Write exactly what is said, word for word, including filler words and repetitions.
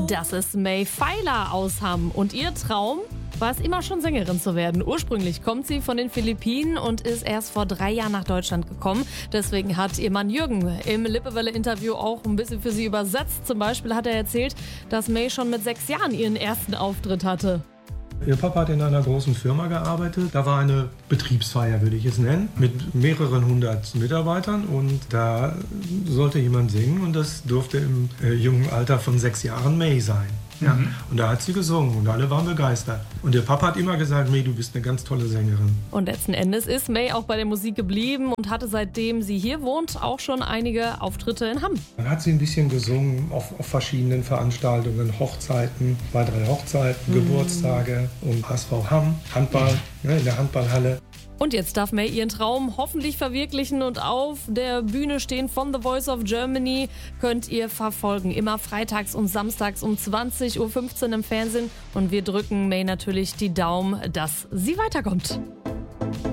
Das ist May Feiler aus Hamm. Und ihr Traum war es immer schon, Sängerin zu werden. Ursprünglich kommt sie von den Philippinen und ist erst vor drei Jahren nach Deutschland gekommen. Deswegen hat ihr Mann Jürgen im Lippewelle-Interview auch ein bisschen für sie übersetzt. Zum Beispiel hat er erzählt, dass May schon mit sechs Jahren ihren ersten Auftritt hatte. Ihr Papa hat in einer großen Firma gearbeitet. Da war eine Betriebsfeier, würde ich es nennen, mit mehreren hundert Mitarbeitern. Und da sollte jemand singen und das durfte im äh, jungen Alter von sechs Jahren May sein. Ja. Mhm. Und da hat sie gesungen und alle waren begeistert. Und ihr Papa hat immer gesagt, May, du bist eine ganz tolle Sängerin. Und letzten Endes ist May auch bei der Musik geblieben und hatte, seitdem sie hier wohnt, auch schon einige Auftritte in Hamm. Dann hat sie ein bisschen gesungen auf, auf verschiedenen Veranstaltungen, Hochzeiten, zwei, drei Hochzeiten, mhm. Geburtstage und H S V Hamm, Handball, ne, in der Handballhalle. Und jetzt darf May ihren Traum hoffentlich verwirklichen und auf der Bühne stehen von The Voice of Germany könnt ihr verfolgen. Immer freitags und samstags um zwanzig Uhr fünfzehn im Fernsehen. Und wir drücken May natürlich die Daumen, dass sie weiterkommt.